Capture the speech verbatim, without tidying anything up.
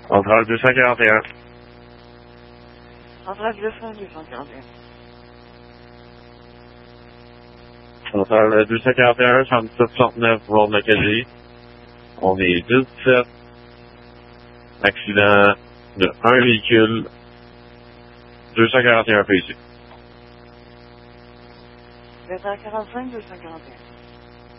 Centrale deux cent quarante et un. Centrale deux cent deux cent quarante et un. Centrale deux cent quarante et un, soixante-dix-sept soixante-neuf, Road Mackenzie. On est dix dix-sept. Accident de un véhicule. deux cent quarante et un P C. deux cent quarante-cinq, deux cent quarante et un.